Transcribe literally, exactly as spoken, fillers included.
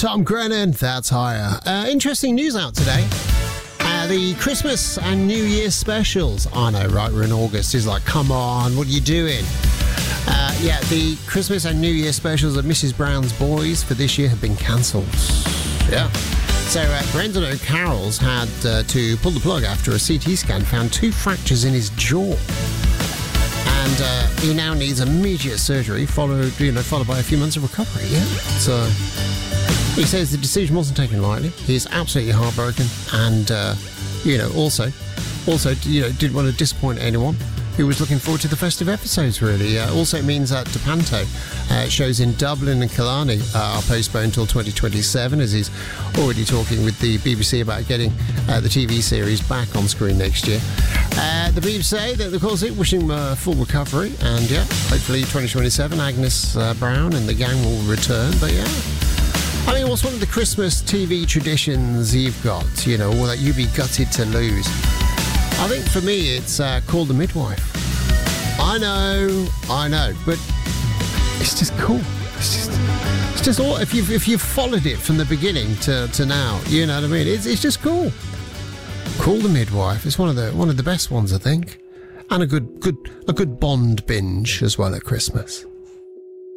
Tom Grennan, that's higher. Uh, interesting news out today. Uh, the Christmas and New Year specials. I know, right? We're in August. He's like, come on, what are you doing? Uh, yeah, the Christmas and New Year specials of Missus Brown's Boys for this year have been cancelled. Yeah. So uh, Brendan O'Carroll's had uh, to pull the plug after a C T scan found two fractures in his jaw. And uh, he now needs immediate surgery, followed, you know, followed by a few months of recovery. Yeah. So he says the decision wasn't taken lightly. He's absolutely heartbroken, and uh, you know, also, also, you know, didn't want to disappoint anyone who was looking forward to the festive episodes. Really. Uh, also, it means that DePanto uh, shows in Dublin and Killarney uh, are postponed until twenty twenty-seven, as he's already talking with the B B C about getting uh, the T V series back on screen next year. Uh, the B B C say that, of course, it wishing him uh, full recovery, and yeah, hopefully twenty twenty-seven, Agnes uh, Brown and the gang will return. But yeah, I mean, what's one of the Christmas T V traditions you've got, you know, or that you'd be gutted to lose? I think for me, it's uh, Call the Midwife. I know, I know, but it's just cool. It's just, it's just all. If you've if you've followed it from the beginning to, to now, you know what I mean. It's it's just cool. Call the Midwife. It's one of the one of the best ones, I think, and a good good a good Bond binge as well at Christmas.